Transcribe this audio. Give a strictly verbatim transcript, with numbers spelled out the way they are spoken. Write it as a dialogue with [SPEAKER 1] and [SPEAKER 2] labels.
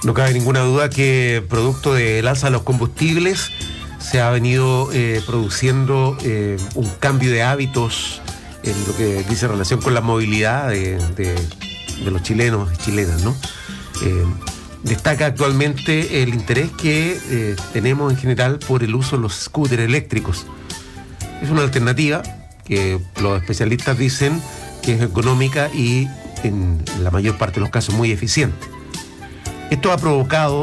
[SPEAKER 1] No cabe ninguna duda que producto del alza de los combustibles se ha venido eh, produciendo eh, un cambio de hábitos en lo que dice relación con la movilidad de, de, de los chilenos y chilenas, ¿no? Eh, destaca actualmente el interés que eh, tenemos en general por el uso de los scooters eléctricos. Es una alternativa que los especialistas dicen que es económica y en la mayor parte de los casos muy eficiente. Esto ha provocado